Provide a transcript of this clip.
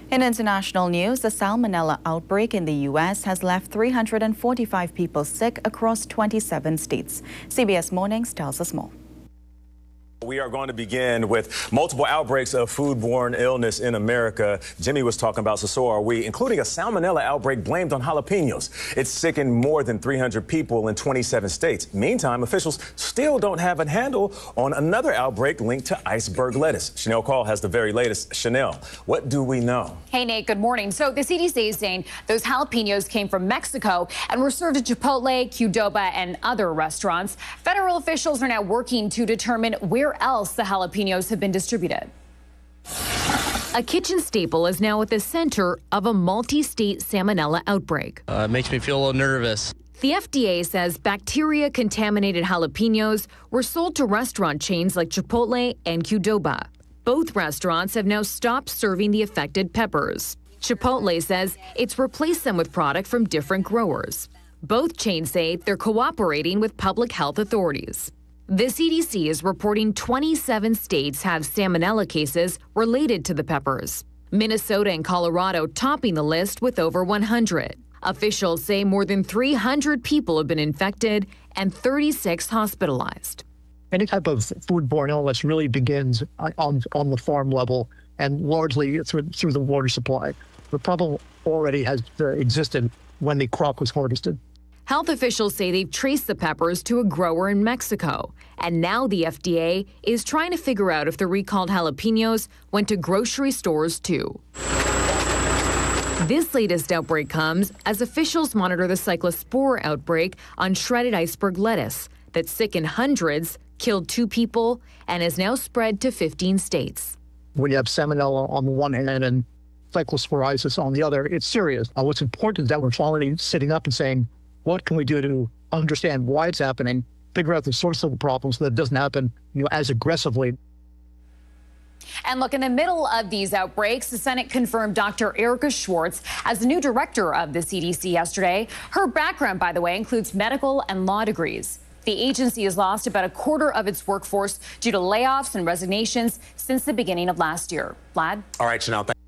In international news, the salmonella outbreak in the U.S. has left 345 people sick across 27 states. CBS Mornings tells us more. We are going to begin with multiple outbreaks of foodborne illness in America. Jimmy was talking about, so are we, including a salmonella outbreak blamed on jalapenos. It's sickened more than 300 people in 27 states. Meantime, officials still don't have a handle on another outbreak linked to iceberg lettuce. Chanel Call has the very latest. Chanel, what do we know? Hey, Nate, good morning. So the CDC is saying those jalapenos came from Mexico and were served at Chipotle, Qdoba, and other restaurants. Federal officials are now working to determine where else the jalapenos have been distributed. A kitchen staple is now at the center of a multi-state salmonella outbreak. It makes me feel a little nervous. The FDA says bacteria-contaminated jalapenos were sold to restaurant chains like Chipotle and Qdoba. Both restaurants have now stopped serving the affected peppers. Chipotle says it's replaced them with product from different growers. Both chains say they're cooperating with public health authorities. The CDC is reporting 27 states have salmonella cases related to the peppers. Minnesota and Colorado topping the list with over 100. Officials say more than 300 people have been infected and 36 hospitalized. Any type of foodborne illness really begins on the farm level and largely through the water supply. The problem already has existed when the crop was harvested. Health officials say they've traced the peppers to a grower in Mexico. And now the FDA is trying to figure out if the recalled jalapenos went to grocery stores too. This latest outbreak comes as officials monitor the cyclospora outbreak on shredded iceberg lettuce that sickened hundreds, killed 2 people, and has now spread to 15 states. When you have salmonella on the one hand and cyclosporiasis on the other, it's serious. What's important is that we're finally sitting up and saying, what can we do to understand why it's happening, figure out the source of the problem so that it doesn't happen as aggressively. And look, in the middle of these outbreaks, the Senate confirmed Dr. Erica Schwartz as the new director of the CDC yesterday. Her background, by the way, includes medical and law degrees. The agency has lost about a quarter of its workforce due to layoffs and resignations since the beginning of last year. Vlad? All right, Chanel.